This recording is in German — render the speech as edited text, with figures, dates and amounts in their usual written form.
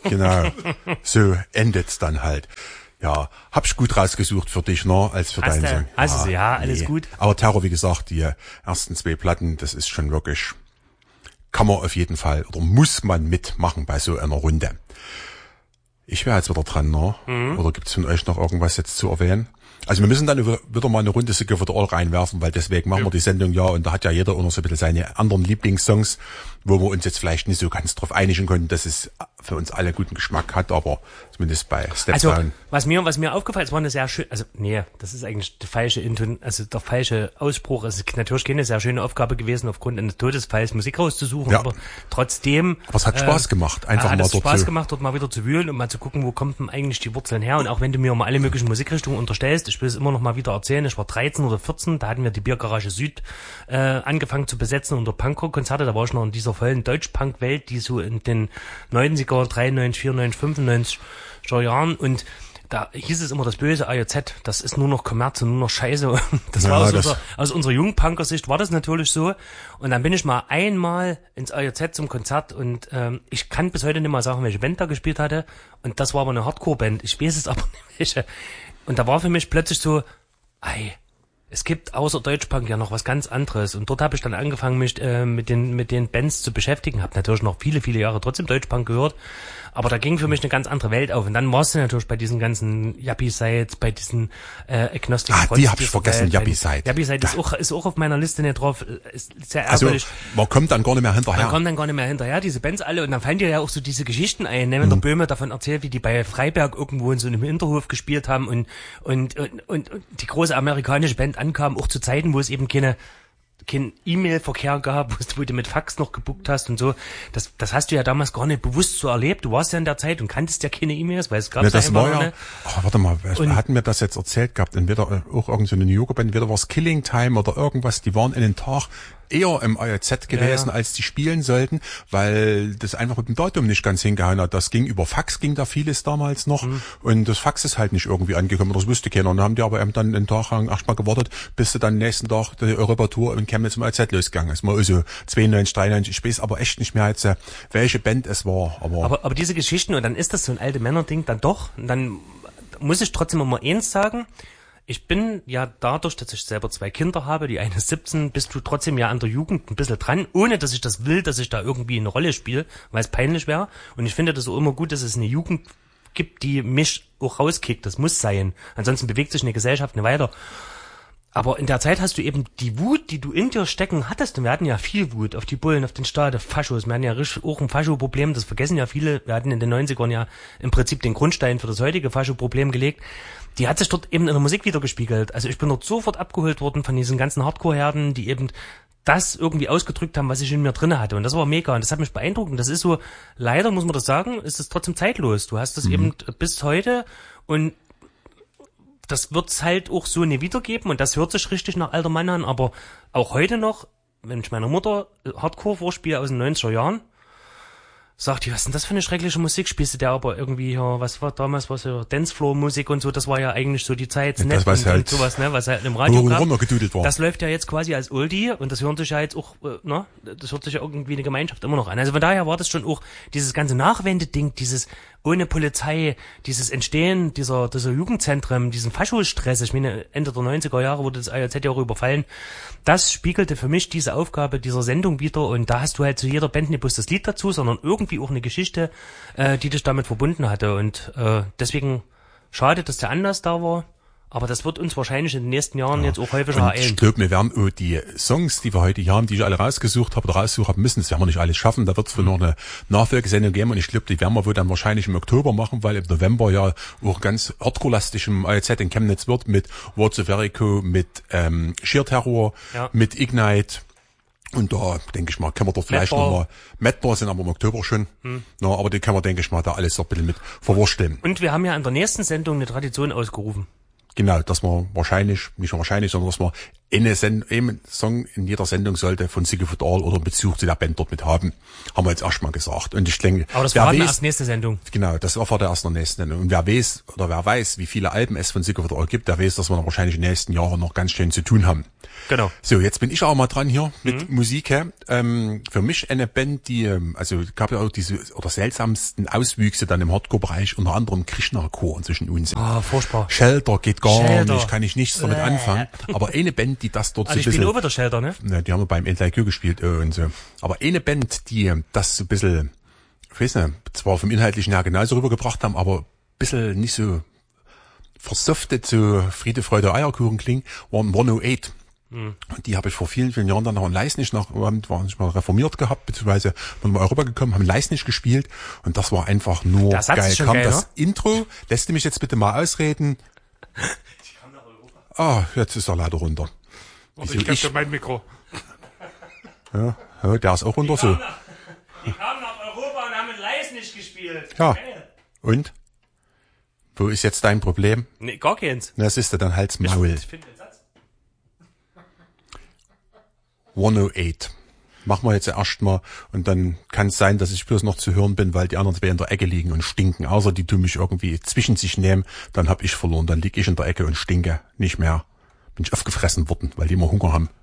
Genau. So endet's dann halt. Ja, hab ich gut rausgesucht für dich, ne, als für deinen Song. Hast du, ja, alles gut. Aber Terror, wie gesagt, die ersten 2 Platten, das ist schon wirklich, kann man auf jeden Fall, oder muss man mitmachen bei so einer Runde. Ich wäre jetzt wieder dran, ne? Oder gibt's von euch noch irgendwas jetzt zu erwähnen? Also wir müssen dann wieder mal eine Runde Sick of It All reinwerfen, weil deswegen machen wir die Sendung ja, und da hat ja jeder auch noch so ein bisschen seine anderen Lieblingssongs, wo wir uns jetzt vielleicht nicht so ganz drauf einigen können, dass es für uns alle guten Geschmack hat, aber zumindest bei Steptown. Also was mir aufgefallen ist, war eine sehr schön, also nee, das ist eigentlich der falsche Ausspruch. Es ist natürlich keine sehr schöne Aufgabe gewesen, aufgrund eines Todesfalls Musik rauszusuchen, Ja. aber trotzdem. Aber es hat Spaß gemacht, einfach mal dort Spaß gemacht, dort mal wieder zu wühlen und mal zu gucken, wo kommt denn eigentlich die Wurzeln her. Und auch wenn du mir mal alle möglichen Musikrichtungen unterstellst, ich will es immer noch mal wieder erzählen, ich war 13 oder 14, da hatten wir die Biergarage Süd angefangen zu besetzen unter Punkrock-Konzerte, da war ich noch in dieser vollen Deutsch-Punk-Welt, die so in den 90er, 93, 94, 95 Jahren, und da hieß es immer das böse AJZ, das ist nur noch Kommerz und nur noch Scheiße. Das war aus unserer Jungpunker-Sicht war das natürlich so. Und dann bin ich mal einmal ins AJZ zum Konzert und ich kann bis heute nicht mal sagen, welche Band da gespielt hatte. Und das war aber eine Hardcore-Band. Ich weiß es aber nicht welche. Und da war für mich plötzlich so, es gibt außer Deutschpunk ja noch was ganz anderes. Und dort habe ich dann angefangen, mich mit den Bands zu beschäftigen. Habe natürlich noch viele, viele Jahre trotzdem Deutschpunk gehört. Aber da ging für mich eine ganz andere Welt auf. Und dann warst du natürlich bei diesen ganzen Yuppie-Sites, bei diesen Agnostic Fronts. Die hab ich vergessen, Yuppie-Site. Yuppie-Site ist auch auf meiner Liste nicht drauf. Ist sehr ärgerlich. Also, man kommt dann gar nicht mehr hinterher. Diese Bands alle. Und dann fallen dir ja auch so diese Geschichten ein. Ne? Wenn der Böhme davon erzählt, wie die bei Freiberg irgendwo in so einem Hinterhof gespielt haben und die große amerikanische Band ankam, auch zu Zeiten, wo es eben kein E-Mail-Verkehr gab, wo du mit Fax noch gebucht hast und so. Das hast du ja damals gar nicht bewusst so erlebt. Du warst ja in der Zeit und kanntest ja keine E-Mails, weil es gab das einfach war nicht. Warte mal, hatten wir das jetzt erzählt gehabt? Entweder auch irgendeine New Yorker Band, entweder war es Killing Time oder irgendwas, die waren in den Tag eher im AJZ gewesen, als die spielen sollten, weil das einfach mit dem Datum nicht ganz hingehauen hat. Das ging über Fax, ging da vieles damals noch, und das Fax ist halt nicht irgendwie angekommen, das wusste keiner. Und dann haben die aber eben dann einen Tag lang erstmal gewartet, bis sie dann nächsten Tag die Europatour in Chemnitz im AJZ losgegangen ist. Mal also 92, 93, ich weiß aber echt nicht mehr jetzt, welche Band es war. Aber diese Geschichten, und dann ist das so ein alte Männerding dann doch, und dann muss ich trotzdem immer eins sagen: Ich bin ja dadurch, dass ich selber 2 Kinder habe, die eine ist 17, bist du trotzdem ja an der Jugend ein bisschen dran, ohne dass ich das will, dass ich da irgendwie eine Rolle spiele, weil es peinlich wäre. Und ich finde das auch immer gut, dass es eine Jugend gibt, die mich auch rauskickt. Das muss sein. Ansonsten bewegt sich eine Gesellschaft nicht weiter. Aber in der Zeit hast du eben die Wut, die du in dir stecken hattest. Und wir hatten ja viel Wut auf die Bullen, auf den Staat, auf Faschos. Wir hatten ja richtig auch ein Fascho-Problem. Das vergessen ja viele. Wir hatten in den 90ern ja im Prinzip den Grundstein für das heutige Fascho-Problem gelegt. Die hat sich dort eben in der Musik wiedergespiegelt. Also ich bin dort sofort abgeholt worden von diesen ganzen Hardcore-Herden, die eben das irgendwie ausgedrückt haben, was ich in mir drinne hatte. Und das war mega. Und das hat mich beeindruckt. Und das ist so, leider muss man das sagen, ist es trotzdem zeitlos. Du hast das eben bis heute, und das wird's halt auch so nie wiedergeben. Und das hört sich richtig nach alter Mann an. Aber auch heute noch, wenn ich meiner Mutter Hardcore vorspiele aus den 90er Jahren, sagt die, was ist denn das für eine schreckliche Musik? Spielst du der aber irgendwie, ja, was war damals, was ja Dancefloor-Musik und so, das war ja eigentlich so die Zeit, ja, Snap und sowas, ne, was halt im Radio gab. Das läuft ja jetzt quasi als Oldie, und das hört sich ja jetzt auch, das hört sich ja irgendwie eine Gemeinschaft immer noch an. Also von daher war das schon auch dieses ganze Nachwendeding, dieses ohne Polizei, dieses Entstehen dieser Jugendzentren, diesen Faschostress, ich meine, Ende der 90er Jahre wurde das AJZ ja auch überfallen, das spiegelte für mich diese Aufgabe dieser Sendung wieder, und da hast du halt zu jeder Band nicht bloß das Lied dazu, sondern irgendwie auch eine Geschichte, die dich damit verbunden hatte, und deswegen schade, dass der Anlass da war. Aber das wird uns wahrscheinlich in den nächsten Jahren jetzt auch häufiger ereilen. Ich glaube, wir werden die Songs, die wir heute hier haben, die ich alle rausgesucht habe oder raussuchen haben müssen, das werden wir nicht alles schaffen. Da wird es wohl noch eine Nachfolgesendung geben, und ich glaube, die werden wir wohl dann wahrscheinlich im Oktober machen, weil im November ja auch ganz hardcore-lastig im AJZ in Chemnitz wird, mit Words of Jericho, mit Sheer Terror, mit Ignite. Und da, denke ich mal, können wir doch vielleicht nochmal, Madbar sind aber im Oktober schon, aber die können wir, denke ich mal, da alles so ein bisschen mit verwursteln. Und wir haben ja in der nächsten Sendung eine Tradition ausgerufen. Genau, dass wir wahrscheinlich, nicht wahrscheinlich, sondern dass wir ein Song in jeder Sendung sollte von Ziggy All oder einen Bezug zu der Band dort mit haben. Haben wir jetzt erstmal gesagt. Und ich denke, aber das war erst nächste Sendung. Genau, das war vor der ersten nächsten Sendung. Und wer weiß, wie viele Alben es von Ziggy All gibt, der weiß, dass wir wahrscheinlich in den nächsten Jahren noch ganz schön zu tun haben. Genau. So, jetzt bin ich auch mal dran hier mit Musik. Für mich eine Band, die, also gab ja auch diese oder seltsamsten Auswüchse dann im Hardcore-Bereich, unter anderem Krishna-Chor zwischen uns. Ah, furchtbar. Shelter geht gar nicht, kann ich nichts damit anfangen. Aber eine Band, die das dort also so ein bisschen... Ich bin über der Shelter, ne? Ne, die haben wir beim NLQ gespielt und so. Aber eine Band, die das so ein bisschen, ich weiß nicht, zwar vom Inhaltlichen her genauso rübergebracht haben, aber ein bisschen nicht so versoftet, so Friede, Freude, Eierkuchen klingen, waren 108. Und die habe ich vor vielen, vielen Jahren dann noch in Leisnig waren nicht mal reformiert gehabt, beziehungsweise waren mal Europa gekommen, haben in Leisnig gespielt und das war einfach nur geil. Kam geil, das ne? Intro, lässt du mich jetzt bitte mal ausreden? Jetzt ist er leider runter. Und ich gebe mein Mikro. Ja, der ist auch runter so. Die kamen nach Europa und haben in Leisnig gespielt. Ja. Und? Wo ist jetzt dein Problem? Nee, gar keins. Na, siehst du, dann halt's Maul. Ich finde den Satz. 108. Machen wir jetzt erstmal und dann kann es sein, dass ich bloß noch zu hören bin, weil die anderen zwei in der Ecke liegen und stinken. Außer die tun mich irgendwie zwischen sich nehmen, dann hab ich verloren. Dann lieg ich in der Ecke und stinke nicht mehr. Bin ich aufgefressen worden, weil die immer Hunger haben.